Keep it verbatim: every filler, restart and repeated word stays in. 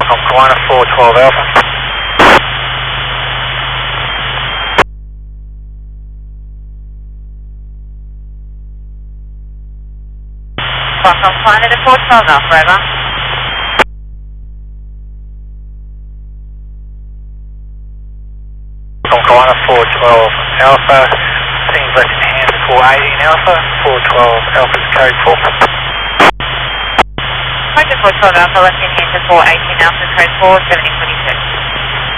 Falcon Kiwana four twelve Alpha. Falcon Kiwana to four twelve Alpha, over. Falcon Kiwana four twelve Alpha. Seems left in hand to four eighteen Alpha. four twelve Alpha's code four. Roger four twelve Alpha, left in hand to four eighteen Alpha, code four, seventy twenty-two.